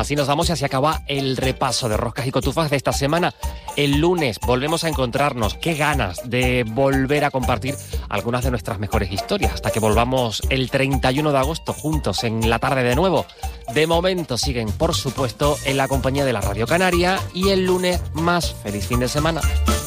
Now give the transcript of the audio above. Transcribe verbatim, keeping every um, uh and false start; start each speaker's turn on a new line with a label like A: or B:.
A: Así nos vamos y así acaba el repaso de Roscas y Cotufas de esta semana. El lunes volvemos a encontrarnos. Qué ganas de volver a compartir algunas de nuestras mejores historias. Hasta que volvamos el treinta y uno de agosto juntos en la tarde de nuevo. De momento siguen, por supuesto, en la compañía de la Radio Canaria y el lunes más. Feliz fin de semana.